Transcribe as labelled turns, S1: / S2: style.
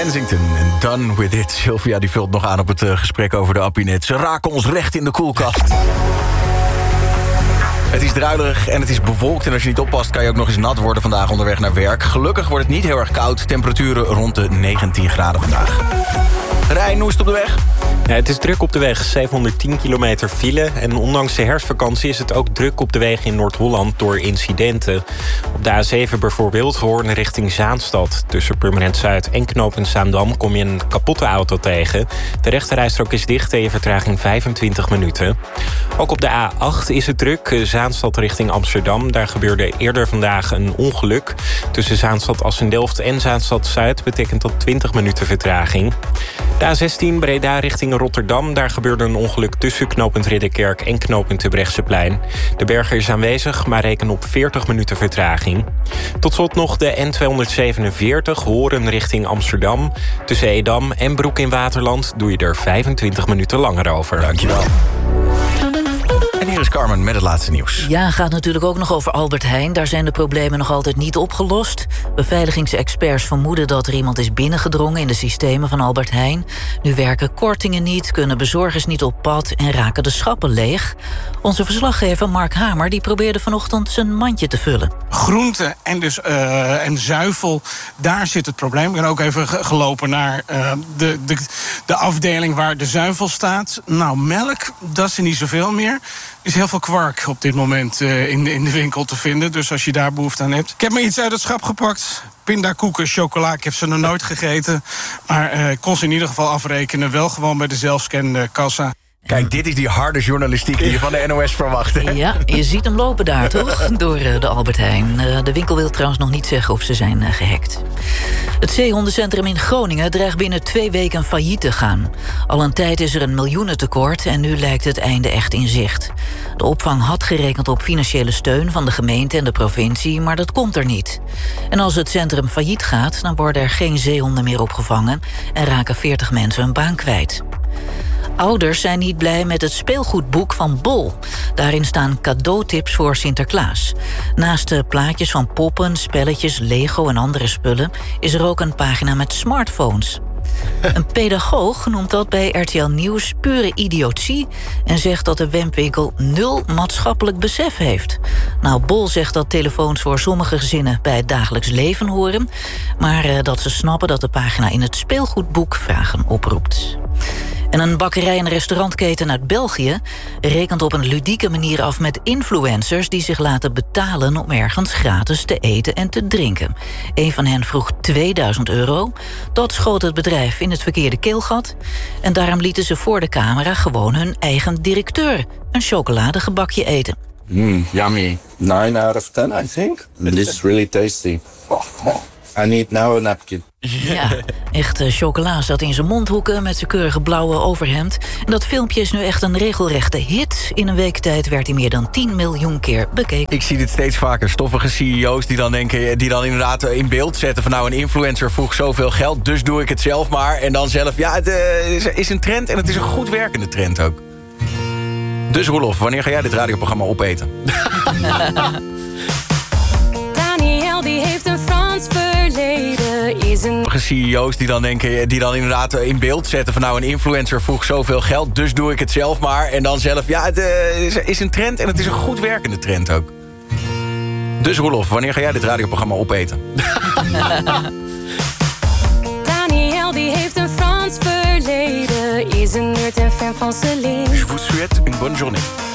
S1: Kensington en Done With It. Sylvia die vult nog aan op het gesprek over de Appie-net. Ze raken ons recht in de koelkast. Het is druilerig en het is bewolkt. En als je niet oppast kan je ook nog eens nat worden vandaag onderweg naar werk. Gelukkig wordt het niet heel erg koud. Temperaturen rond de 19 graden vandaag. Rijn, hoe is het op de weg?
S2: Ja, het is druk op de weg, 710 kilometer file. En ondanks de herfstvakantie is het ook druk op de wegen in Noord-Holland door incidenten. Op de A7 bijvoorbeeld, Hoorn richting Zaanstad. Tussen Purmerend Zuid en knooppunt Zaandam kom je een kapotte auto tegen. De rechterrijstrook is dicht en je vertraging 25 minuten. Ook op de A8 is het druk, Zaanstad richting Amsterdam. Daar gebeurde eerder vandaag een ongeluk. Tussen Zaanstad-Assendelft en Zaanstad-Zuid betekent dat 20 minuten vertraging. De A16 Breda richting Rotterdam. Daar gebeurde een ongeluk tussen knooppunt Ridderkerk en knooppunt Terbrechtseplein. De berger is aanwezig, maar reken op 40 minuten vertraging. Tot slot nog de N247 Horen richting Amsterdam. Tussen Edam en Broek in Waterland doe je er 25 minuten langer over.
S1: Dankjewel. En hier is Carmen met het laatste nieuws.
S3: Ja, gaat natuurlijk ook nog over Albert Heijn. Daar zijn de problemen nog altijd niet opgelost. Beveiligingsexperts vermoeden dat er iemand is binnengedrongen in de systemen van Albert Heijn. Nu werken kortingen niet, kunnen bezorgers niet op pad en raken de schappen leeg. Onze verslaggever Mark Hamer die probeerde vanochtend zijn mandje te vullen.
S4: Groente en zuivel, daar zit het probleem. Ik ben ook even gelopen naar de afdeling waar de zuivel staat. Nou, melk, dat is er niet zoveel meer. Er is heel veel kwark op dit moment in de winkel te vinden. Dus als je daar behoefte aan hebt. Ik heb me iets uit het schap gepakt. Pindakoeken, chocola, ik heb ze nog nooit gegeten. Maar ik kon ze in ieder geval afrekenen. Wel gewoon bij de zelfscankassa.
S1: Kijk, dit is die harde journalistiek die je van de NOS verwacht. Hè?
S3: Ja, je ziet hem lopen daar, toch? Door de Albert Heijn. De winkel wil trouwens nog niet zeggen of ze zijn gehackt. Het zeehondencentrum in Groningen dreigt binnen 2 weken failliet te gaan. Al een tijd is er een miljoenentekort en nu lijkt het einde echt in zicht. De opvang had gerekend op financiële steun van de gemeente en de provincie, maar dat komt er niet. En als het centrum failliet gaat, dan worden er geen zeehonden meer opgevangen en raken 40 mensen hun baan kwijt. Ouders zijn niet blij met het speelgoedboek van Bol. Daarin staan cadeautips voor Sinterklaas. Naast de plaatjes van poppen, spelletjes, Lego en andere spullen is er ook een pagina met smartphones. Een pedagoog noemt dat bij RTL Nieuws pure idiotie en zegt dat de webwinkel 0 maatschappelijk besef heeft. Nou, Bol zegt dat telefoons voor sommige gezinnen bij het dagelijks leven horen, maar dat ze snappen dat de pagina in het speelgoedboek vragen oproept. En een bakkerij- en restaurantketen uit België rekent op een ludieke manier af met influencers die zich laten betalen om ergens gratis te eten en te drinken. Een van hen vroeg €2000. Dat schoot het bedrijf in het verkeerde keelgat. En daarom lieten ze voor de camera gewoon hun eigen directeur een chocoladegebakje eten.
S5: Yummy. 9 out of 10, I think. This is really tasty. I need now a napkin.
S3: Ja, echt chocola zat in zijn mondhoeken met zijn keurige blauwe overhemd. En dat filmpje is nu echt een regelrechte hit. In een week tijd werd hij meer dan 10 miljoen keer bekeken.
S1: Ik zie dit steeds vaker. Stoffige CEO's die dan denken, die dan inderdaad in beeld zetten van nou, een influencer vroeg zoveel geld, dus doe ik het zelf maar. En dan zelf, ja, het is een trend en het is een goed werkende trend ook. Dus Roelof, wanneer ga jij dit radioprogramma opeten?
S6: Daniel die heeft een Frans verleden. Is een
S1: CEO's die dan denken, die dan inderdaad in beeld zetten van nou, een influencer vroeg zoveel geld, dus doe ik het zelf maar. En dan zelf, ja, het is een trend en het is een goed werkende trend ook. Dus Roelof, wanneer ga jij dit radioprogramma opeten?
S6: Daniel die heeft een Frans verleden. Is een nerd en fan van Celine.
S1: Je vous souhaite une bonne journée.